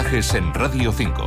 Viajes en Radio 5.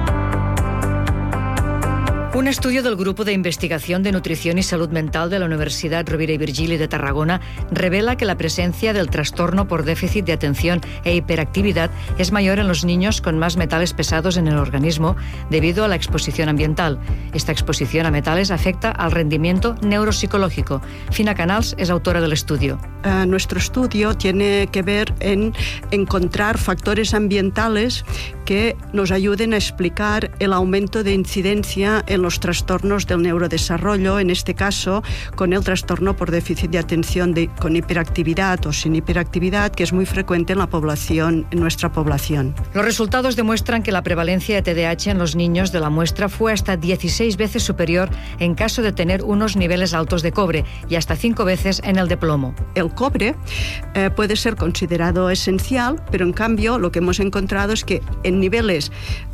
Un estudio del Grupo de Investigación de Nutrición y Salud Mental de la Universidad Rovira i Virgili de Tarragona revela que la presencia del trastorno por déficit de atención e hiperactividad es mayor en los niños con más metales pesados en el organismo debido a la exposición ambiental. Esta exposición a metales afecta al rendimiento neuropsicológico. Fina Canals es autora del estudio. Nuestro estudio tiene que ver en encontrar factores ambientales que nos ayuden a explicar el aumento de incidencia en los trastornos del neurodesarrollo, en este caso con el trastorno por déficit de atención con hiperactividad o sin hiperactividad, que es muy frecuente en nuestra población. Los resultados demuestran que la prevalencia de TDAH en los niños de la muestra fue hasta 16 veces superior en caso de tener unos niveles altos de cobre y hasta 5 veces en el de plomo. El cobre puede ser considerado esencial, pero en cambio lo que hemos encontrado es que en niveles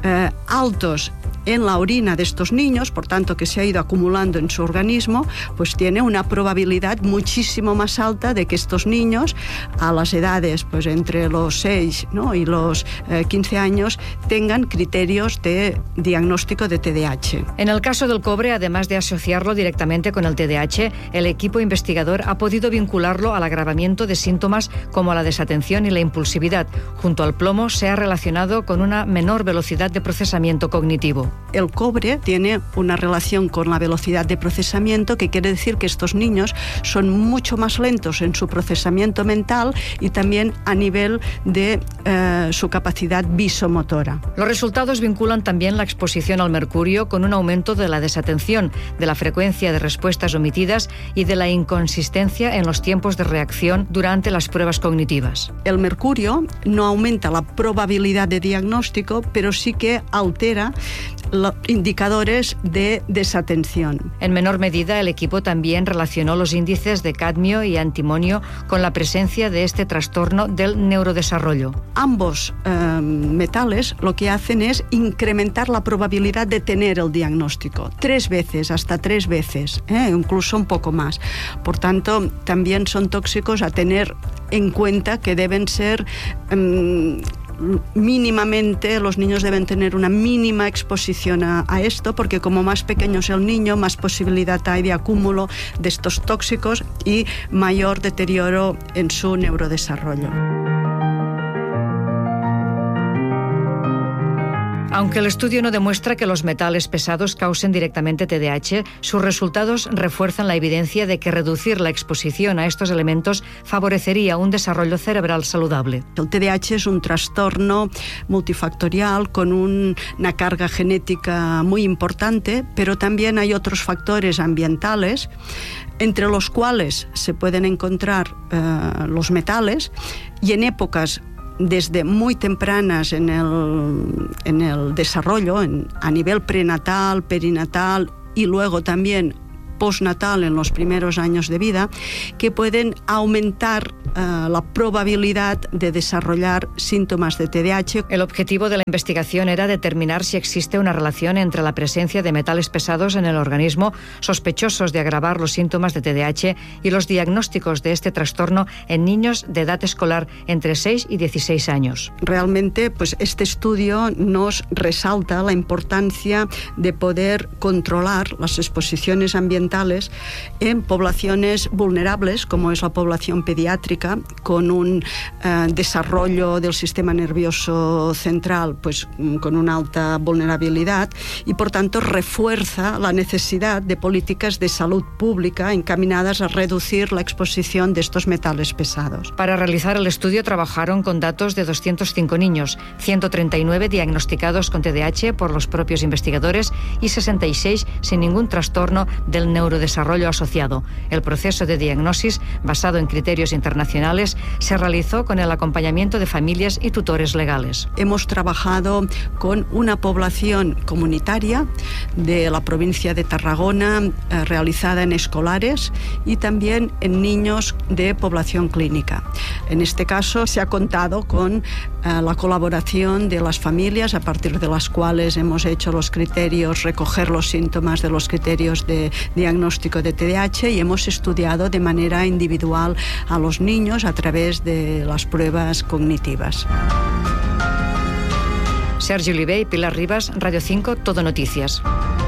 altos en la orina de estos niños, por tanto que se ha ido acumulando en su organismo, pues tiene una probabilidad muchísimo más alta de que estos niños a las edades pues entre los 6 y los 15 años tengan criterios de diagnóstico de TDAH. En el caso del cobre, además de asociarlo directamente con el TDAH, el equipo investigador ha podido vincularlo al agravamiento de síntomas como la desatención y la impulsividad. Junto al plomo se ha relacionado con una menor velocidad de procesamiento cognitivo. El cobre tiene una relación con la velocidad de procesamiento, que quiere decir que estos niños son mucho más lentos en su procesamiento mental y también a nivel de su capacidad visomotora. Los resultados vinculan también la exposición al mercurio con un aumento de la desatención, de la frecuencia de respuestas omitidas y de la inconsistencia en los tiempos de reacción durante las pruebas cognitivas. El mercurio no aumenta la probabilidad de diagnóstico, pero sí que altera los indicadores de desatención. En menor medida, el equipo también relacionó los índices de cadmio y antimonio con la presencia de este trastorno del neurodesarrollo. Ambos metales lo que hacen es incrementar la probabilidad de tener el diagnóstico. 3 veces, hasta 3 veces, incluso un poco más. Por tanto, también son tóxicos a tener en cuenta, que deben ser mínimamente, los niños deben tener una mínima exposición a esto, porque como más pequeño es el niño, más posibilidad hay de acúmulo de estos tóxicos y mayor deterioro en su neurodesarrollo. Aunque el estudio no demuestra que los metales pesados causen directamente TDAH, sus resultados refuerzan la evidencia de que reducir la exposición a estos elementos favorecería un desarrollo cerebral saludable. El TDAH es un trastorno multifactorial con una carga genética muy importante, pero también hay otros factores ambientales, entre los cuales se pueden encontrar los metales, y en épocas desde muy tempranas en el desarrollo, a nivel prenatal, perinatal y luego también postnatal en los primeros años de vida, que pueden aumentar la probabilidad de desarrollar síntomas de TDAH. El objetivo de la investigación era determinar si existe una relación entre la presencia de metales pesados en el organismo sospechosos de agravar los síntomas de TDAH y los diagnósticos de este trastorno en niños de edad escolar entre 6 y 16 años. Realmente, pues este estudio nos resalta la importancia de poder controlar las exposiciones ambientales en poblaciones vulnerables, como es la población pediátrica, con un desarrollo del sistema nervioso central pues con una alta vulnerabilidad, y por tanto refuerza la necesidad de políticas de salud pública encaminadas a reducir la exposición de estos metales pesados. Para realizar el estudio trabajaron con datos de 205 niños, 139 diagnosticados con TDAH por los propios investigadores y 66 sin ningún trastorno del neurodesarrollo asociado. El proceso de diagnosis, basado en criterios internacionales, se realizó con el acompañamiento de familias y tutores legales. Hemos trabajado con una población comunitaria de la provincia de Tarragona, realizada en escolares y también en niños de población clínica. En este caso se ha contado con la colaboración de las familias, a partir de las cuales hemos hecho los criterios, recoger los síntomas de los criterios de diagnóstico de TDAH, y hemos estudiado de manera individual a los niños a través de las pruebas cognitivas. Sergi Oliver y Pilar Rivas, Radio 5, Todo Noticias.